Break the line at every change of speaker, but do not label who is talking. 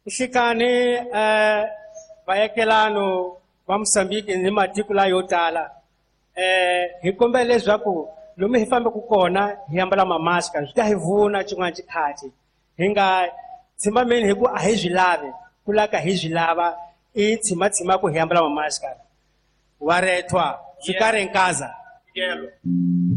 Xikani vayakelano va Mozambique ni matiko la yo tala hi kombela leswaku lomu hi fambaka kona hi ambala mamaska swi ta hi vuna xin'wana xikhati hi nga tshembameni hi ku a hi swi lavi ku laka hi swi lava I tshimatshima ku hi ambala mamaska warethwa swi karhi nkaza.